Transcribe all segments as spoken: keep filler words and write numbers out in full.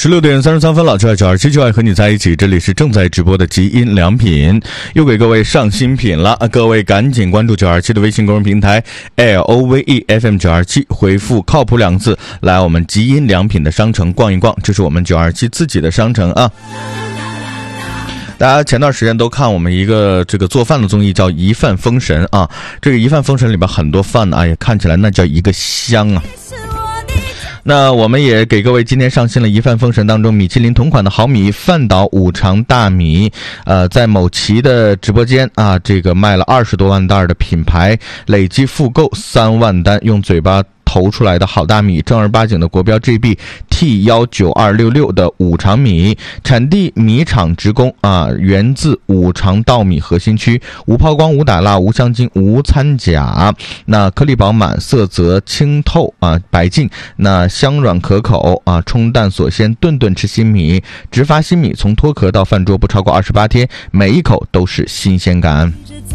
十六点三十三分了，就爱九二七就爱和你在一起，这里是正在直播的极音良品，又给各位上新品了，各位赶紧关注九二七的微信公众平台 L O V E F M 九二七，回复靠谱两个字来我们极音良品的商城逛一逛，这是我们九二七自己的商城啊。大家前段时间都看我们一个这个做饭的综艺叫一饭封神啊，这个一饭封神里边很多饭呢，哎呀，看起来那叫一个香啊。那我们也给各位今天上新了一饭封神当中米其林同款的好米饭岛五常大米，呃，在某奇的直播间啊，这个卖了二十多万袋的品牌，累计复购三万单，用嘴巴投出来的好大米，正儿八经的国标 G B T 一九二六六的五常米，产地米厂直供啊，源自五常稻米核心区，无抛光、无打蜡、无香精、无掺假，那颗粒饱满，色泽清透啊，白净，那香软可口啊，冲淡所鲜，顿顿吃新米，直发新米从脱壳到饭桌不超过二十八天，每一口都是新鲜感。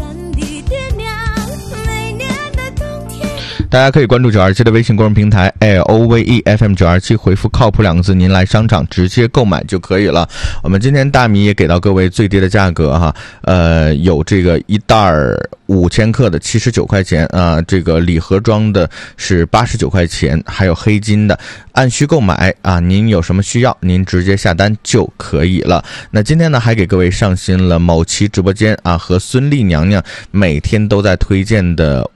大家可以关注九二七的微信公众平台 L O V E F M 九二七，回复靠谱两个字，您来商场直接购买就可以了。我们今天大米也给到各位最低的价格哈，呃，有这个一袋五千克的七十九块钱啊，这个礼盒装的是八十九块钱，还有黑金的，按需购买啊，您有什么需要您直接下单就可以了。那今天呢还给各位上新了某奇直播间啊和孙俪娘娘每天都在推荐的